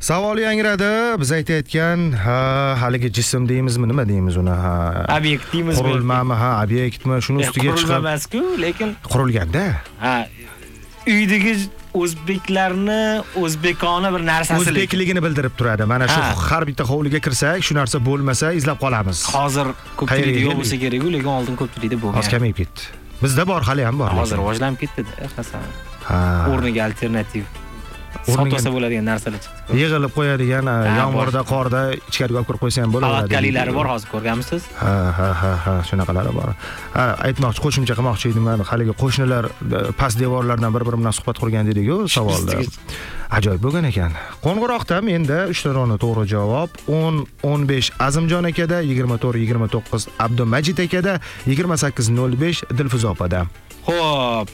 Savol yangradi. Biz aytayotgan haligi jism deymizmi, nima deymiz uni? Obyekt deymizmi? Qurilmami, obyektmi? Shuni ustiga chiqib qurilma emas-ku, lekin qurilganda. Uydagi o'zbeklarni o'zbekona bir narsasi. O'zbekligini bildirib turadi. Mana shu har bitta hovliga kirsak, shu narsa bo'lmasa izlab qolamiz. Hozir ko'pchilikda yo'q bo'lsa kerak-ku, lekin oldin ko'pchilikda bo'lgan. Hozir kamayib ketdi. Bizda bor, hali ham bor. Hozir rivojlanib ketdi-da, hasan. O'rniga alternativ sotsa bo'ladigan narsalar chiqdi. Yig'ilib qo'yadigan, yomg'irda, qorda ichkariga olib kirib qo'ysa ham bo'ladi. Palatkaliklari bor, hozir ko'rganmisiz? Ha, shunaqalari bor. Aytmoqchi, qo'shimcha qilmoqchi edim. Men haligi qo'shnilar past devorlardan bir-biri bilan suhbat qurgan dedik-ku savolda. Ajoyib bo'lgan ekan. Qo'ng'iroqda menda 3 ta to'g'ri javob. 10-15 Azimjon akada, 24-29 Abdumajid akada, 28-05 Dilfuza opada. Xo'p,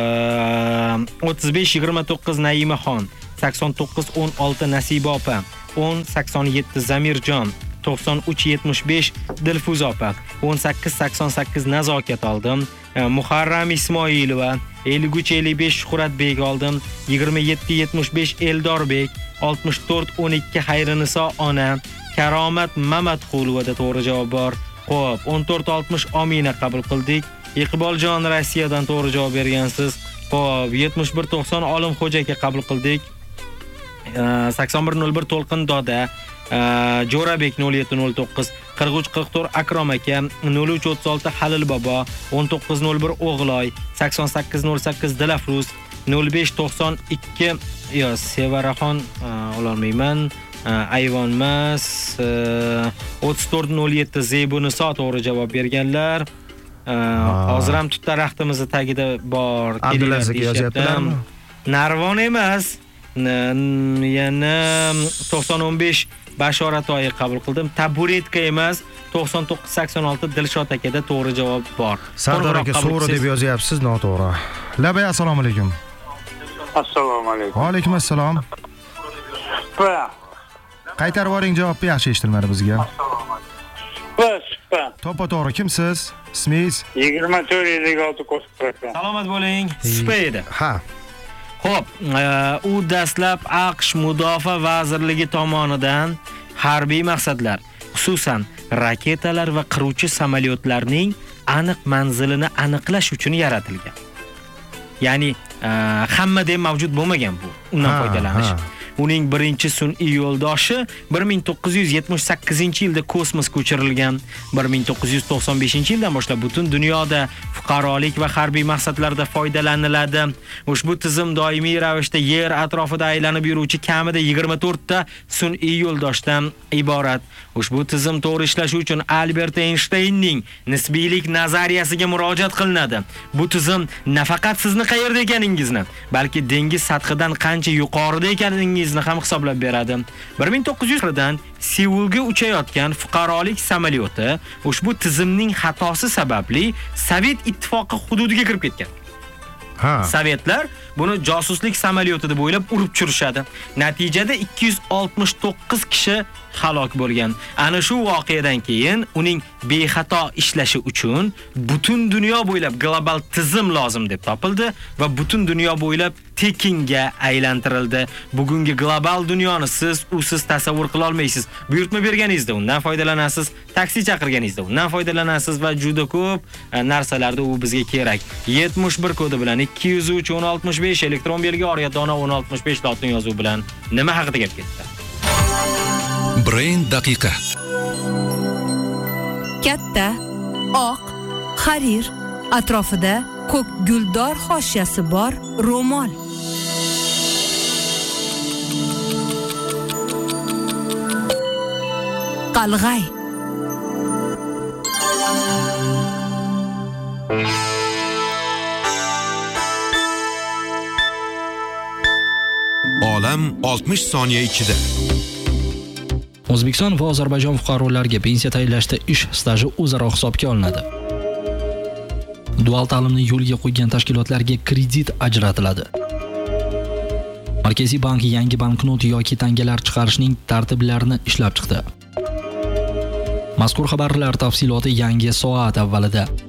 35-29 Naimaxon, 89-16 Nasiba opa, 10-87 Zamirjon, 93-75 Dilfuza opa, 18-88 Nazokat oldim, Muharram Ismoilova, 53-55 Shuhratbek oldim, 27-75 Eldorbek, 64-12 Xayriniso ona, Karomat Mamatqulova da to'g'ri javob bor. Xo'p, 14-60 Omina qabul qildik. Iqboljon Rossiyadan to'g'ri javob bergansiz. Xo'p, 71-90 Olimxo'ja aka qabul qildik. 81-01 To'lqin Doda, Jo'rabek 07-09, 43-44 Akrom aka, 03-36 Halil bobo, 19-01 O'g'loy, 88-08 Dilafruz, 05-92 Sevaraxon ololmayman. Ayvonmas 34-07 Zeybuniso to'g'ri javob berganlar. Hozir ham tut daraxtimizni tagida bor. Abdulaziz aka yozyaptilarmi? Narvon emas. Yana 90-15 Bashorat oyi qabul qildim. Taburetka emas. 99-86 Dilshod akada to'g'ri javob bor. Sardor aka so'g'ri deb yozyapsiz, noto'g'ri. Labay, assalomu alaykum. Assalomu alaykum. Va alaykum assalom. Qaytarib yuboring, javobni yaxshi eshitilmadi bizga. To'g'ri, kimsiz? Ismingiz? 24-56 Qo'shqo'rg'on. Salomat bo'ling. Supa edi. Ha. Xo'p, u dastlab AQSh Mudofaa vazirligi tomonidan harbiy maqsadlar, xususan raketalar va qiruvchi samolyotlarning aniq manzilini aniqlash uchun yaratilgan. Ya'ni hammada ham mavjud bo'lmagan bu. Undan foydalanish. Uning birinchi sun'iy yo'ldoshi 1978-yilda kosmosga uchirilgan. 1995-yildan boshlab butun dunyoda fuqarolik va harbiy maqsadlarda foydalaniladi. Ushbu tizim doimiy ravishda yer atrofida aylanib yuruvchi kamida 24 ta sun'iy yo'ldoshdan iborat. Ushbu tizim to'g'ri ishlashi uchun Albert Einsteinning nisbiylik nazariyasiga murojaat qilinadi. Bu tizim nafaqat sizni qayerda ekaningizni, balki dengiz sathidan qancha yuqorida ekaningizni ham hisoblab beradi. 1900-dan Seulga uchayotgan fuqarolik samolyoti ushbu tizimning xatosi sababli Sovet ittifoqi hududiga kirib ketgan. Sovetlar buni josuslik samolyoti deb o'ylab urib tushirishadi. Natijada 269 kishi halok bo'lgan. Ana shu voqeadan keyin uning bexato ishlashi uchun butun dunyo bo'ylab global tizim lozim deb topildi va butun dunyo bo'ylab tekinga aylantirildi. Bugungi global dunyoni siz tasavvur qila olmaysiz. Buyurtma berganingizda undan foydalanasiz, taksi chaqirganingizda undan foydalanasiz va juda ko'p narsalarda u bizga kerak. 71 kodi bilan 203-1065 elektron belgi Oryadona 1065 lotin yozuvi bilan nima haqida gap ketdi? Brain daqiqa. Katta, oq, harir, atrofida ko'k guldor hoshiyasi bor ro'mol. Qalg'ay. Olam 60 soniya ichida. O'zbekiston va Ozarbayjon fuqarolariga pensiya tayinlashda ish staji o'zaro hisobga olinadi. Dual ta'limni yo'lga qo'ygan tashkilotlarga kredit ajratiladi. Markaziy bank yangi banknot yoki tangalar chiqarishning tartiblarini ishlab chiqdi. Mazkur xabarlar tafsiloti yangi soat avvalida.